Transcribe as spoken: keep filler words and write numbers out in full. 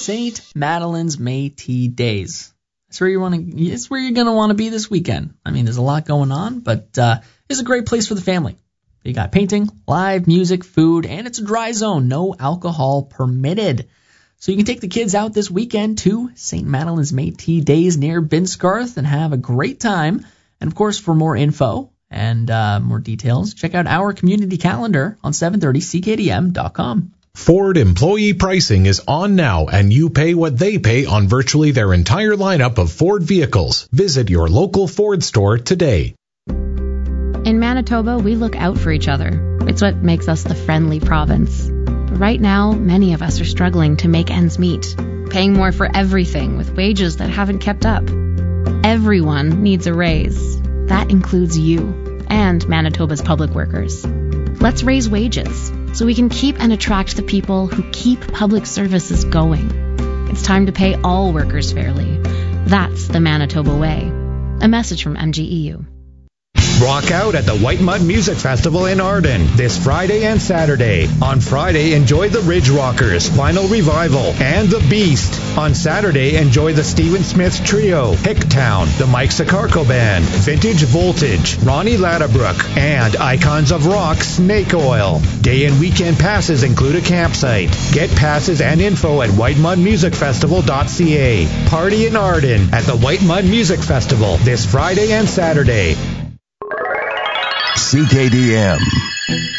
Saint Madeline's Métis Days. That's where you want to. It's where you're going to want to be this weekend. I mean, there's a lot going on, but uh, it's a great place for the family. You got painting, live music, food, and it's a dry zone. No alcohol permitted. So you can take the kids out this weekend to Saint Madeline's Métis Days near Binscarth and have a great time. And, of course, for more info and uh, more details, check out our community calendar on seven thirty C K D M dot com. Ford employee pricing is on now, and you pay what they pay on virtually their entire lineup of Ford vehicles. Visit your local Ford store today. In Manitoba, we look out for each other. It's what makes us the friendly province. But right now, many of us are struggling to make ends meet, paying more for everything with wages that haven't kept up. Everyone needs a raise. That includes you and Manitoba's public workers. Let's raise wages so we can keep and attract the people who keep public services going. It's time to pay all workers fairly. That's the Manitoba way. A message from M G E U. Rock out at the White Mud Music Festival in Arden this Friday and Saturday. On Friday, enjoy the Ridge Rockers, Final Revival, and The Beast. On Saturday, enjoy the Stephen Smith Trio, Hicktown, the Mike Sicarco Band, Vintage Voltage, Ronnie Ladabrook, and Icons of Rock, Snake Oil. Day and weekend passes include a campsite. Get passes and info at white mud music festival dot c a. Party in Arden at the White Mud Music Festival this Friday and Saturday. C K D M.